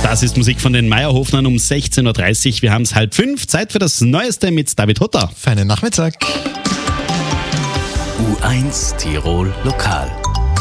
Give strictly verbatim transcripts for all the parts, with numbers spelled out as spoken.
Das ist Musik von den Meierhofnern um sechzehn Uhr dreißig. Wir haben es halb fünf. Zeit für das Neueste mit David Hutter. Feinen Nachmittag. U eins Tirol Lokal.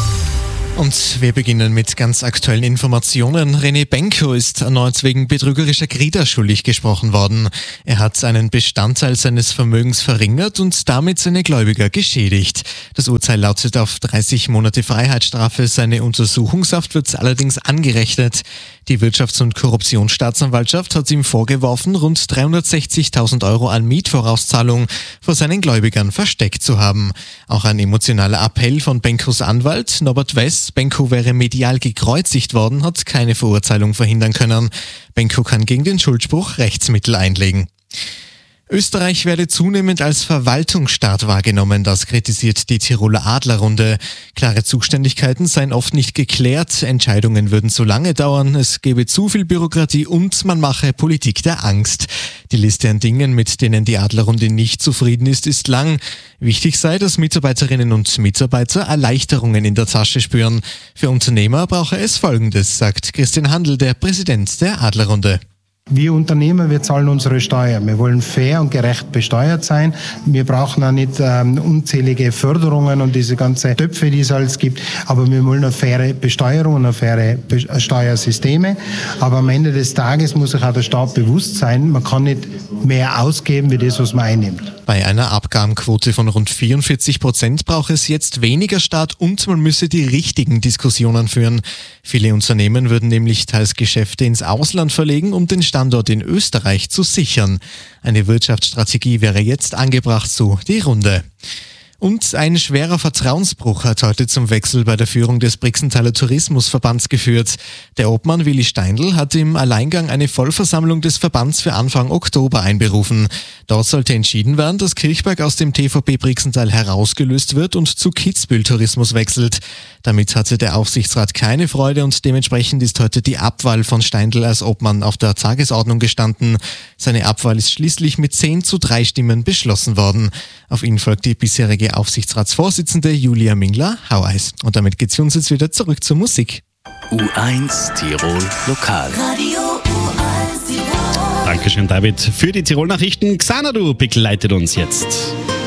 Und wir beginnen mit ganz aktuellen Informationen. René Benko ist erneut wegen betrügerischer Krita schuldig gesprochen worden. Er hat einen Bestandteil seines Vermögens verringert und damit seine Gläubiger geschädigt. Das Urteil lautet auf dreißig Monate Freiheitsstrafe. Seine Untersuchungshaft wird allerdings angerechnet. Die Wirtschafts- und Korruptionsstaatsanwaltschaft hat ihm vorgeworfen, rund dreihundertsechzigtausend Euro an Mietvorauszahlung vor seinen Gläubigern versteckt zu haben. Auch ein emotionaler Appell von Benkos Anwalt Norbert West, Benko wäre medial gekreuzigt worden, hat keine Verurteilung verhindern können. Benko kann gegen den Schuldspruch Rechtsmittel einlegen. Österreich werde zunehmend als Verwaltungsstaat wahrgenommen, das kritisiert die Tiroler Adlerrunde. Klare Zuständigkeiten seien oft nicht geklärt, Entscheidungen würden zu lange dauern, es gebe zu viel Bürokratie und man mache Politik der Angst. Die Liste an Dingen, mit denen die Adlerrunde nicht zufrieden ist, ist lang. Wichtig sei, dass Mitarbeiterinnen und Mitarbeiter Erleichterungen in der Tasche spüren. Für Unternehmer brauche es Folgendes, sagt Christian Handel, der Präsident der Adlerrunde. Wir Unternehmer, wir zahlen unsere Steuern. Wir wollen fair und gerecht besteuert sein. Wir brauchen auch nicht ähm, unzählige Förderungen und diese ganzen Töpfe, die es alles gibt. Aber wir wollen eine faire Besteuerung und eine faire Be- Steuersysteme. Aber am Ende des Tages muss sich auch der Staat bewusst sein, man kann nicht mehr ausgeben, wie das, was man einnimmt. Bei einer Abgabenquote von rund vierundvierzig Prozent braucht es jetzt weniger Staat und man müsse die richtigen Diskussionen führen. Viele Unternehmen würden nämlich teils Geschäfte ins Ausland verlegen, um den Standort in Österreich zu sichern. Eine Wirtschaftsstrategie wäre jetzt angebracht, so die Runde. Und ein schwerer Vertrauensbruch hat heute zum Wechsel bei der Führung des Brixenthaler Tourismusverbands geführt. Der Obmann Willi Steindl hat im Alleingang eine Vollversammlung des Verbands für Anfang Oktober einberufen. Dort sollte entschieden werden, dass Kirchberg aus dem T V P Brixental herausgelöst wird und zu Kitzbühel Tourismus wechselt. Damit hatte der Aufsichtsrat keine Freude und dementsprechend ist heute die Abwahl von Steindl als Obmann auf der Tagesordnung gestanden. Seine Abwahl ist schließlich mit zehn zu drei Stimmen beschlossen worden. Auf ihn folgt die bisherige Aufsichtsratsvorsitzende Julia Mingler-Haueis. Und damit geht's für uns jetzt wieder zurück zur Musik. U eins Tirol Lokal. Radio U eins Tirol. Dankeschön, David, für die Tirol-Nachrichten. Xanadu begleitet uns jetzt.